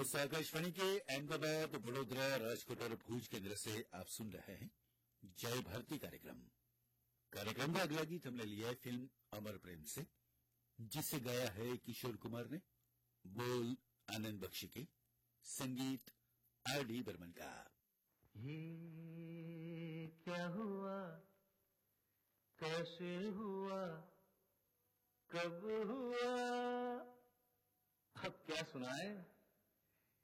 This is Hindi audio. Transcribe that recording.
दोस्तों, आकाशवाणी के अहमदाबाद, वडोदरा, राजकोट और भूज केंद्र से आप सुन रहे हैं जय भारती कार्यक्रम का अगला गीत हमने लिया है फिल्म अमर प्रेम से, जिसे गाया है किशोर कुमार ने। बोल आनंद बख्शी के, संगीत आर.डी. बर्मन का। ये क्या हुआ, कैसे हुआ, कब हुआ, अब क्या सुनाए।